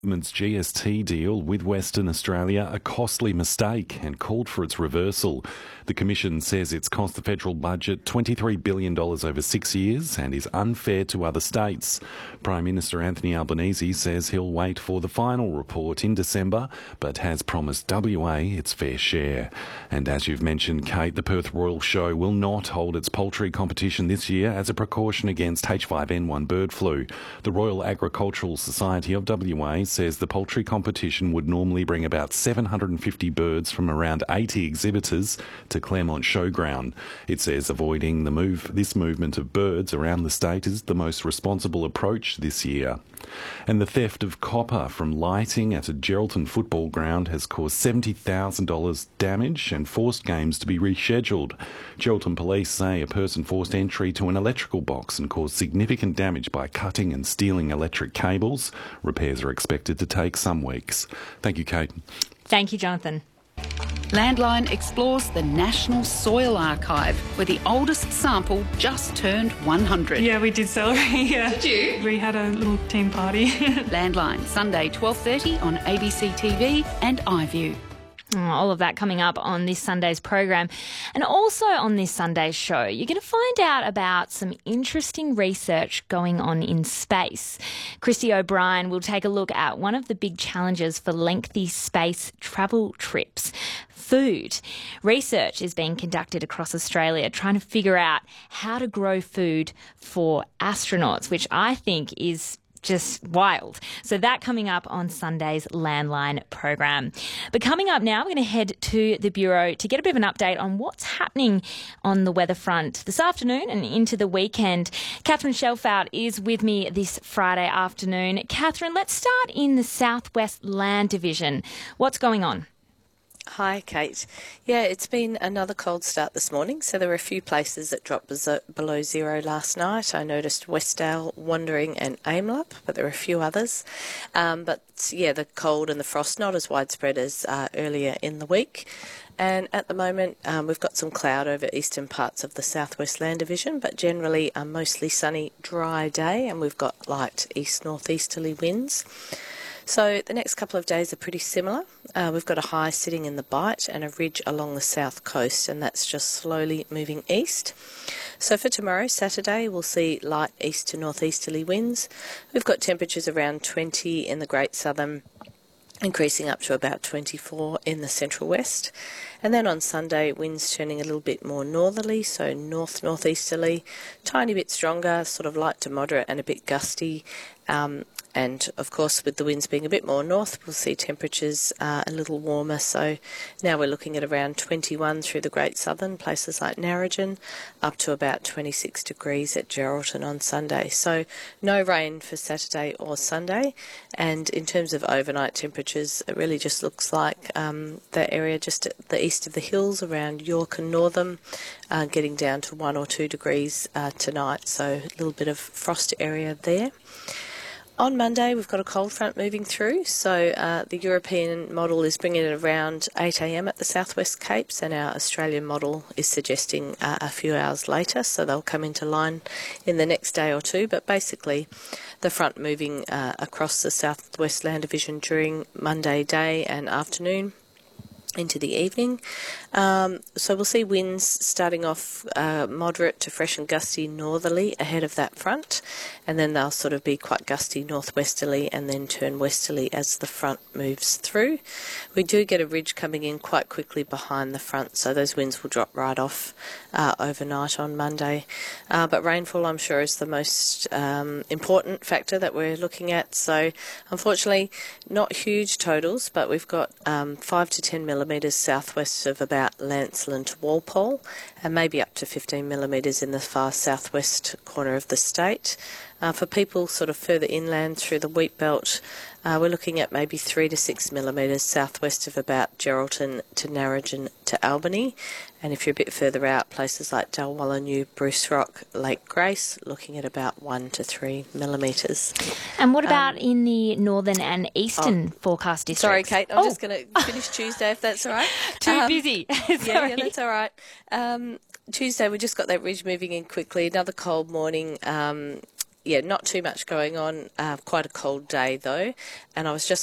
Government's GST deal with Western Australia a costly mistake and called for its reversal. The Commission says it's cost the federal budget $23 billion over 6 years and is unfair to other states. Prime Minister Anthony Albanese says he'll wait for the final report in December, but has promised WA its fair share. And as you've mentioned, Kate, the Perth Royal Show will not hold its poultry competition this year as a precaution against H5N1 bird flu. The Royal Agricultural Society of WA says the poultry competition would normally bring about 750 birds from around 80 exhibitors to Claremont Showground. It says avoiding this movement of birds around the state is the most responsible approach this year. And the theft of copper from lighting at a Geraldton football ground has caused $70,000 damage and forced games to be rescheduled. Geraldton police say a person forced entry to an electrical box and caused significant damage by cutting and stealing electric cables. Repairs are expected to take some weeks. Thank you, Kate. Thank you, Jonathan. Landline explores the National Soil Archive, where the oldest sample just turned 100. Yeah, we did celebrate. Yeah. Did you? We had a little team party. Landline, Sunday 12:30 on ABC TV and iView. All of that coming up on this Sunday's program. And also on this Sunday's show, you're going to find out about some interesting research going on in space. Christy O'Brien will take a look at one of the big challenges for lengthy space travel trips: food. Research is being conducted across Australia trying to figure out how to grow food for astronauts, which I think is just wild. So that coming up on Sunday's Landline program. But coming up now, we're going to head to the Bureau to get a bit of an update on what's happening on the weather front this afternoon and into the weekend. Catherine Shelfout is with me this Friday afternoon. Catherine, let's start in the Southwest Land Division. What's going on? Hi, Kate. Yeah, it's been another cold start this morning, so there were a few places that dropped below zero last night. I noticed Westdale, Wandering and Aimlup, but there were a few others. But yeah, the cold and the frost not as widespread as earlier in the week. And at the moment, we've got some cloud over eastern parts of the Southwest Land Division, but generally a mostly sunny, dry day, and we've got light east-northeasterly winds. So the next couple of days are pretty similar. We've got a high sitting in the Bight and a ridge along the south coast, and that's just slowly moving east. So for tomorrow, Saturday, we'll see light east to northeasterly winds. We've got temperatures around 20 in the Great Southern, increasing up to about 24 in the central west. And then on Sunday, winds turning a little bit more northerly, so north-northeasterly, tiny bit stronger, sort of light to moderate and a bit gusty. And of course, with the winds being a bit more north, we'll see temperatures a little warmer. So now we're looking at around 21 through the Great Southern, places like Narrogin, up to about 26 degrees at Geraldton on Sunday. So no rain for Saturday or Sunday. And in terms of overnight temperatures, it really just looks like that area just at the east of the hills around York and Northam, getting down to 1 or 2 degrees tonight. So a little bit of frost area there. On Monday, we've got a cold front moving through, so the European model is bringing it around 8 a.m. at the Southwest Capes, and our Australian model is suggesting a few hours later, so they'll come into line in the next day or two. But basically, the front moving across the Southwest Land Division during Monday day and afternoon into the evening. So we'll see winds starting off moderate to fresh and gusty northerly ahead of that front, and then they'll sort of be quite gusty northwesterly and then turn westerly as the front moves through. We do get a ridge coming in quite quickly behind the front, so those winds will drop right off overnight on Monday. But rainfall, I'm sure, is the most important factor that we're looking at. So unfortunately, not huge totals, but we've got 5 to 10 millimetres southwest of about Lancelin to Walpole, and maybe up to 15 millimetres in the far southwest corner of the state. For people sort of further inland through the wheat belt, we're looking at maybe 3 to 6 millimetres southwest of about Geraldton to Narrogin to Albany. And if you're a bit further out, places like Dalwallinu, Bruce Rock, Lake Grace, looking at about 1 to 3 millimetres. And what about in the northern and eastern forecast districts? Sorry, Kate, I'm just going to finish Tuesday, if that's all right. Too busy. Yeah, that's all right. Tuesday, we just got that ridge moving in quickly. Another cold morning. yeah, not too much going on. Quite a cold day though, and I was just